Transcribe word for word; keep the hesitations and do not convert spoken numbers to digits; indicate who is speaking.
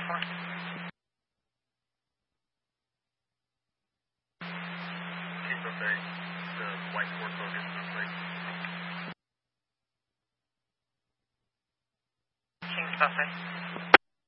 Speaker 1: four.
Speaker 2: Kings Buffet, the white Ford Focus, looks like.
Speaker 1: Kings Buffet.